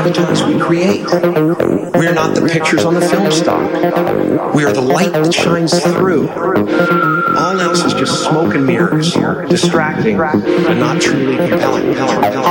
dramatize, we create. We are not the pictures on the film stock. We are the light that shines through. All else is just smoke and mirrors, distracting and not truly compelling.